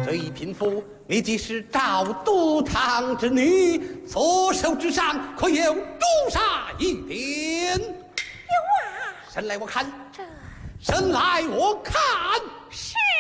崔贫妇，你既是赵都堂之女，左手之上可有朱砂一点？有啊。 伸来我看。 这。 伸来我看。 是。